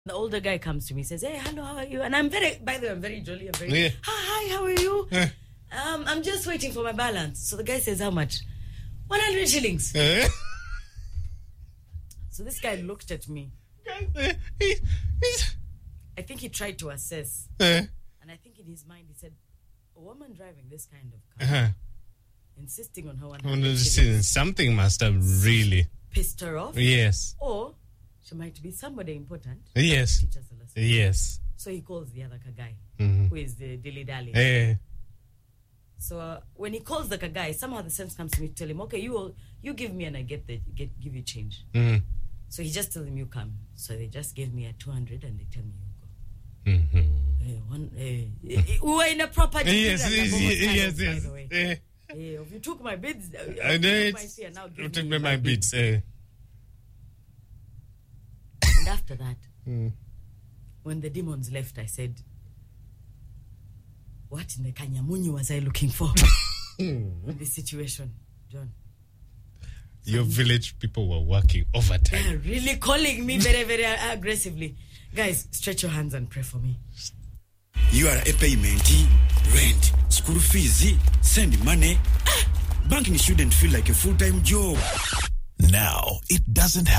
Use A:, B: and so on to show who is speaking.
A: The older guy comes to me, says, "Hey, hello, how are you?" And I'm very jolly. I'm very, hi, how are you? I'm just waiting for my balance. So the guy says, "How much?" 100 shillings. So this guy looked at me. I think he tried to assess. And I think in his mind, he said, a woman driving this kind of car, insisting on her 100 shillings.
B: Something must have really
A: pissed her off.
B: Yes.
A: Or she might be somebody important.
B: Yes.
A: Teach us a lesson.
B: Yes.
A: So he calls the other guy, who is the dilly-dally. So when he calls the guy, somehow the sense comes to me to tell him, okay, you give me and I give you change. So he just tells him, you come. So they just gave me a 200 and they tell me, you go. We were in a proper
B: Yes.
A: by the way. You took my bids.
B: You took my bids.
A: And after that, when the demons left, I said, what in the Kanyamunyu was I looking for in this situation, John?
B: Your village people were working overtime.
A: They're really calling me very, very aggressively. Guys, stretch your hands and pray for me.
C: You are a payment, rent, school fees, send money. Banking shouldn't feel like a full-time job.
D: Now, it doesn't have